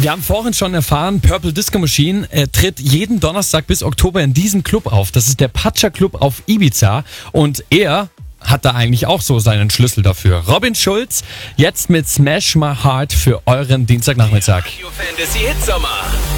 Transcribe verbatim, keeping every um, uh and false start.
Wir haben vorhin schon erfahren, Purple Disco Machine äh, tritt jeden Donnerstag bis Oktober in diesem Club auf. Das ist der Pacha Club auf Ibiza und er hat da eigentlich auch so seinen Schlüssel dafür. Robin Schulz, jetzt mit Smash My Heart für euren Dienstagnachmittag. Radio Fantasy Hitsommer.